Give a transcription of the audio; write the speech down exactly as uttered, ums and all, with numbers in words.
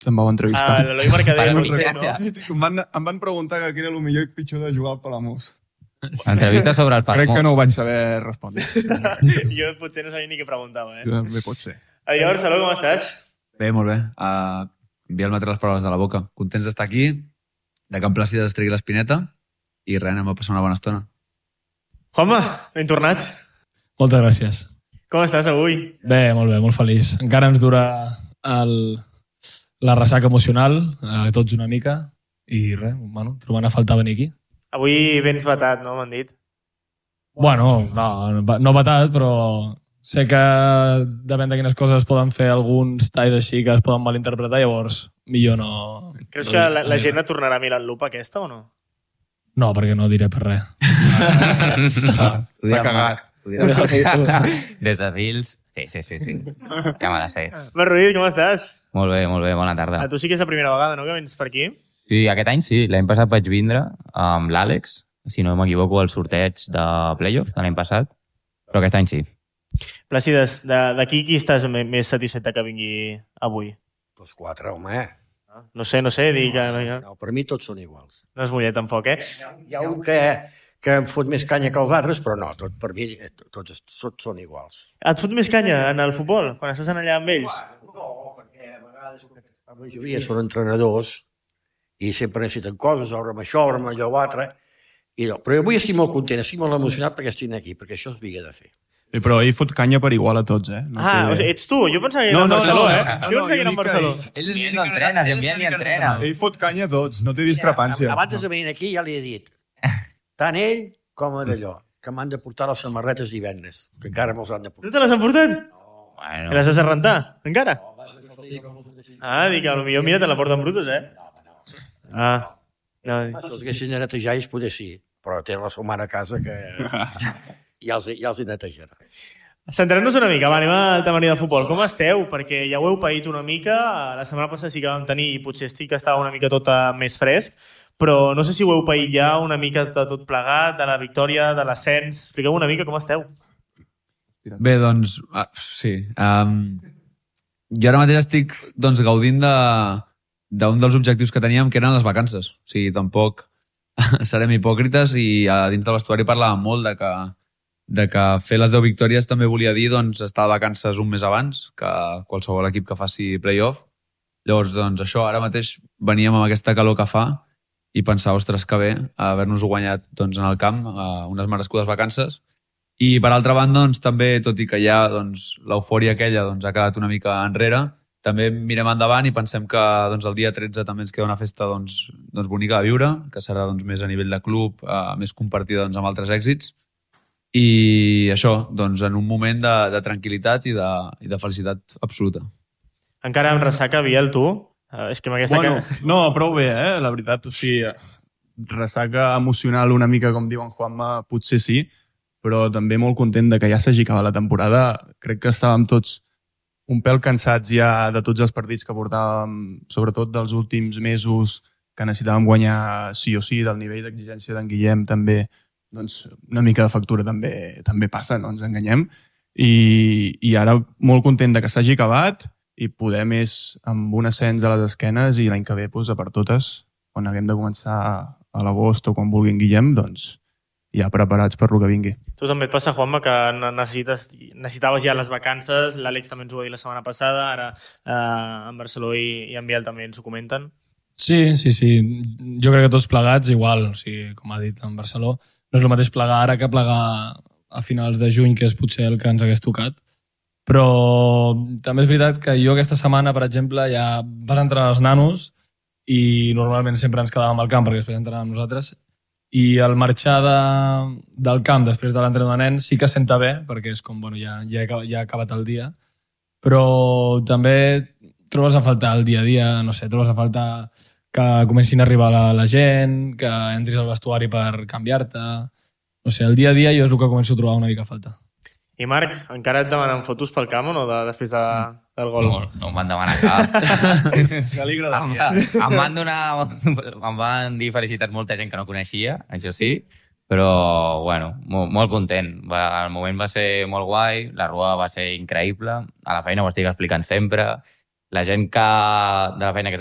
em vau entrevistar. Ah, l'Eloi Mercader. Em van, em van preguntar que era el millor i pitjor de jugar al Palamós. Entrevista sobre el Palamós. Crec que no ho vaig saber respondre. Jo potser no sabia ni què preguntava, eh? Bé, pot ser. Adrià Barceló, com estàs? Bé, molt bé. Uh, Enviar-me les paraules de la boca. Contents d'estar aquí, de Can Plàcid d'Estregui l'Espineta, i res, anem a passar una bona estona. Home, ben tornat. Moltes gràcies. Com estàs avui? Bé, molt bé, molt feliç. Encara ens dura el, la ressaca emocional, a tots una mica, i res, bueno, trobant a faltar venir aquí. Avui vens batat, no? M'han dit. Bueno, no, no batat, però sé que depèn de quines coses poden fer alguns talls així que es poden malinterpretar, llavors millor no... Creus que la, la gent et tornarà a mirar l'upa aquesta o no? No, perquè no diré per res. S'ha cagat. Des de Fils, sí, sí, sí, sí. Ja m'ha de ser. Marc Ruiz, com estàs? Molt bé, molt bé, bona tarda. A tu sí que és la primera vegada, no?, que vens per aquí? Sí, aquest any sí. L'any passat vaig vindre amb l'Àlex, si no m'equivoco, al sorteig de playoff de l'any passat, però aquest any sí. Plàcides, d'aquí qui estàs més satisfet que vingui avui? Tots quatre, home. No sé, no sé, dir que... No, per mi tots són iguals. No és mullet tampoc, eh? Hi ha un que, que em fot més canya que els altres, però no, tot, per mi tots, tots són iguals. Et fot més canya en el futbol, quan estàs allà amb ells? No, perquè a vegades la majoria són entrenadors i sempre necessiten coses, obre amb això, obre amb allò altre. I no. Però avui estic molt content, estic molt emocionat perquè estic aquí, perquè això es havia de fer. Sí, però ell fot canya per igual a tots, eh? No ah, té... o sigui, ets tu? Jo pensava que era no, en Barceló, no, no, eh? Jo pensava que era en Barceló. Ell és l'únic que entrena, si envia ni entrena. Ell fot canya a tots, no té discrepància. Abans de venir aquí ja li he dit, tant ell com d'allò, que m'han de portar les samarretes divendres, que encara me'ls han de portar. No te les han portat? No. Bueno. Les has de rentar, encara? Ah, dic, potser mira, te la porten brutos, eh? Ah. No. Si els haguessin de netejar, ells poder sí, però tenen la seva mare a casa que ja els, ja els hi netejarà. Centrem-nos una mica, va, anem al temari de futbol. Com esteu? Perquè ja ho heu paït una mica, la setmana passada sí que vam tenir, i potser estic que estava una mica tot més fresc, però no sé si ho heu paït ja una mica de tot plegat, de la victòria, de l'ascens. Expliqueu una mica com esteu. Bé, doncs, uh, sí. Um, jo ara mateix estic doncs, gaudint de d'un dels objectius que teníem, que eren les vacances. O sigui, tampoc serem hipòcrites i a dins del vestuari parlàvem molt de que, de que fer les deu victòries també volia dir doncs, estar de vacances un mes abans que qualsevol equip que faci playoff. Llavors, doncs, això, ara mateix veníem amb aquesta calor que fa i pensar, ostres, que bé, haver-nos-ho guanyat doncs, en el camp, unes merescudes vacances. I, per altra banda, doncs, també, tot i que ja doncs, l'eufòria aquella doncs, ha quedat una mica enrere, també mirem endavant i pensem que doncs, el dia tretze també ens queda una festa doncs, doncs, bonica de viure, que serà doncs, més a nivell de club, eh, més compartida doncs, amb altres èxits. I això, doncs, en un moment de, de tranquil·litat i de, i de felicitat absoluta. Encara amb ressaca, Biel, tu? Uh, és que amb aquesta bueno, que... No, prou bé, eh? La veritat, o sigui, ressaca emocional una mica, com diuen Juanma, potser sí, però també molt content de que ja s'hagi acabat la temporada. Crec que estàvem tots un pèl cansats ja de tots els partits que portàvem, sobretot dels últims mesos, que necessitàvem guanyar sí o sí, del nivell d'exigència d'en Guillem també, doncs una mica de factura també també passa, no ens enganyem. I, i ara molt content de que s'hagi acabat i poder més amb un ascens a les esquenes i l'any que ve doncs, a per totes, quan haguem de començar a l'agost o quan vulguin Guillem, doncs ja preparats per lo que vingui. Tu també et passa, Juanma, que necessites, necessitaves ja les vacances, l'Àlex també ens ho va dir la setmana passada, ara eh, en Barceló i, i en Biel també ens ho comenten. Sí, sí, sí. Jo crec que tots plegats igual, o sigui, com ha dit en Barceló, no és el mateix plegar ara que plegar a finals de juny, que és potser el que ens hagués tocat. Però també és veritat que jo aquesta setmana, per exemple, ja vas entrenar els nanos i normalment sempre ens quedàvem al camp perquè després entrenàvem nosaltres. I al marxar de, del camp després de l'entrenament de nens sí que senta bé, perquè és com, bueno, ja, ja, he, ja ha acabat el dia, però també trobes a faltar el dia a dia, no sé, trobes a faltar que comencin a arribar la, la gent, que entris al vestuari per canviar-te, no sé, el dia a dia jo és el que començo a trobar una mica a faltar. I Marc, encara et demanen fotos pel camp o no, de, després de, del gol? No, no em van demanar cap. Que li agradaria. Em, em, van donar, em van dir felicitats molta gent que no coneixia, això sí, però, bueno, molt, molt content. Va, el moment va ser molt guai, la rua va ser increïble, a la feina ho estic explicant sempre, la gent que, de la feina que